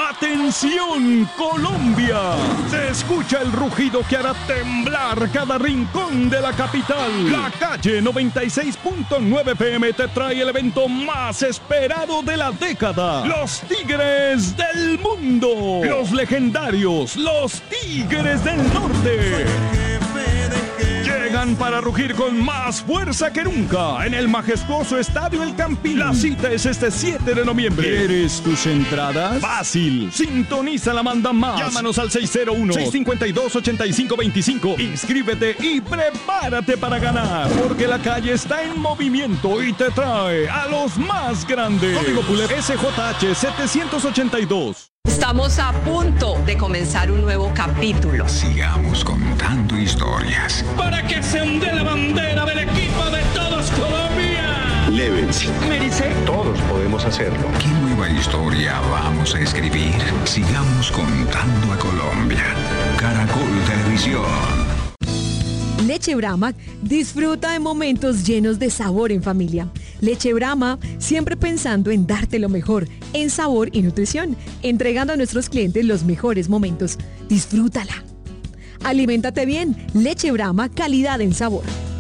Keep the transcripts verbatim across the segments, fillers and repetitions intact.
¡Atención, Colombia! Se escucha el rugido que hará temblar cada rincón de la capital. La Calle noventa y seis punto nueve F M te trae el evento más esperado de la década. Los Tigres del Mundo. Los legendarios, los Tigres del Norte. Llegan para rugir con más fuerza que nunca en el majestuoso Estadio El Campín. La cita es este siete de noviembre. ¿Quieres tus entradas? Fácil. Sintoniza la manda más. Llámanos al seis cero uno, seis cinco dos, ocho cinco dos cinco. Inscríbete y prepárate para ganar. Porque la calle está en movimiento y te trae a los más grandes. Código Pulet S J H setecientos ochenta y dos. Estamos a punto de comenzar un nuevo capítulo. Sigamos contando historias. Para que se onde la bandera del equipo de todos Colombia. Lévense. Mérice. Todos podemos hacerlo. ¿Qué nueva historia vamos a escribir? Sigamos contando a Colombia. Caracol Televisión. Leche Brahma disfruta de momentos llenos de sabor en familia. Leche Brahma, siempre pensando en darte lo mejor en sabor y nutrición, entregando a nuestros clientes los mejores momentos. Disfrútala. Aliméntate bien. Leche Brahma, calidad en sabor.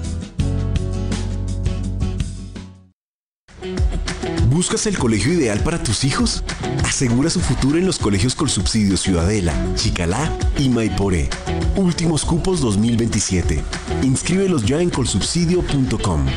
¿Buscas el colegio ideal para tus hijos? Asegura su futuro en los colegios Colsubsidio Ciudadela, Chicalá y Maiporé. Últimos cupos dos mil veintisiete. Inscríbelos ya en colsubsidio punto com.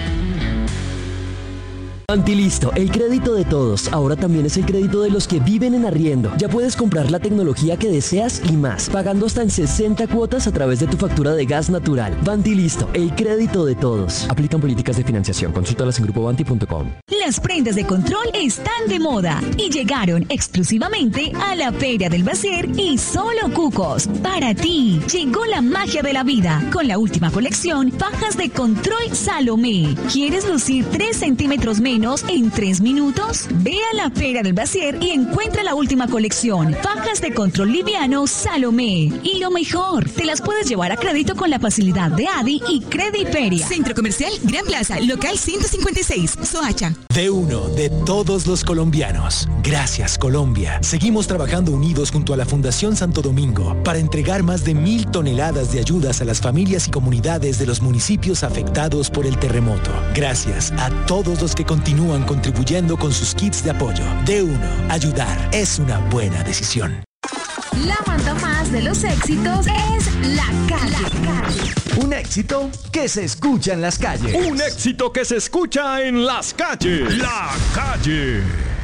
Fantilisto, el crédito de todos, ahora también es el crédito de los que viven en arriendo. Ya puedes comprar la tecnología que deseas y más, pagando hasta en sesenta cuotas a través de tu factura de gas natural. Fantilisto, el crédito de todos. Aplican políticas de financiación. Consúltalas en grupo banti punto com. Las prendas de control están de moda y llegaron exclusivamente a la Feria del Bacier y Solo Cucos. Para ti, llegó la magia de la vida con la última colección, fajas de control Salomé. ¿Quieres lucir tres centímetros menos en tres minutos? Ve a la Feria del Bacier y encuentra la última colección, fajas de control liviano Salomé. Y lo mejor, te las puedes llevar a crédito con la facilidad de Adi y Crediferia. Centro Comercial Gran Plaza, local ciento cincuenta y seis, Soacha. De uno de todos los colombianos. Gracias, Colombia. Seguimos trabajando unidos junto a la Fundación Santo Domingo para entregar más de mil toneladas de ayudas a las familias y comunidades de los municipios afectados por el terremoto. Gracias a todos los que continúan contribuyendo con sus kits de apoyo. De uno, ayudar es una buena decisión. La banda más de los éxitos es La Calle. La Calle. Un éxito que se escucha en las calles. Un éxito que se escucha en las calles. La Calle.